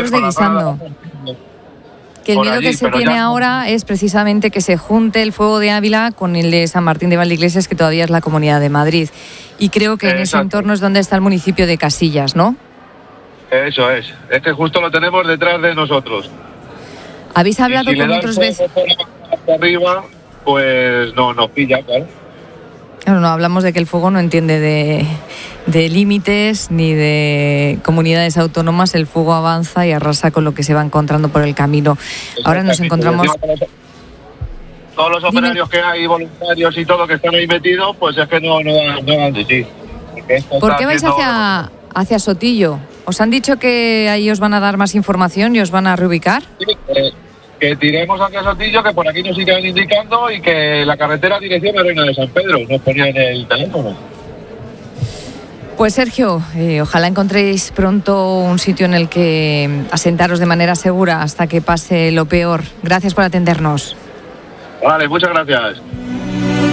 puestos de guisando. Que el miedo que se tiene ahora es precisamente que se junte el fuego de Ávila con el de San Martín de Valdeiglesias, que todavía es la Comunidad de Madrid. Y creo que en ese entorno es donde está el municipio de Casillas, ¿no? Eso es que justo lo tenemos detrás de nosotros. ¿Habéis hablado con otros vecinos? Arriba, pues no nos pilla, claro. Claro, no hablamos de que el fuego no entiende de límites ni de comunidades autónomas. El fuego avanza y arrasa con lo que se va encontrando por el camino. Ahora nos encontramos... Todos los operarios que hay, voluntarios y todo que están ahí metidos, pues es que no dan de sí. ¿Por qué vais hacia Sotillo? ¿Os han dicho que ahí os van a dar más información y os van a reubicar? Sí, que tiremos hacia Sotillo, que por aquí nos sigan indicando, y que la carretera dirección a Reina de San Pedro nos ponía en el teléfono. Pues Sergio, ojalá encontréis pronto un sitio en el que asentaros de manera segura hasta que pase lo peor. Gracias por atendernos. Vale, muchas gracias.